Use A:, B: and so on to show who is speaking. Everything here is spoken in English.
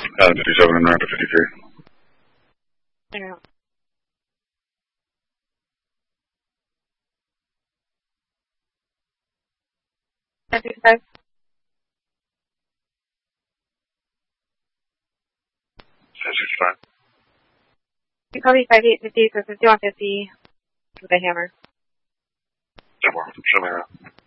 A: Adam 57 and round to 53.
B: Yeah. Adam 55.
A: Adam 65.
B: You call me 5850 for 5150 with a hammer.
A: 10 more. Show me around.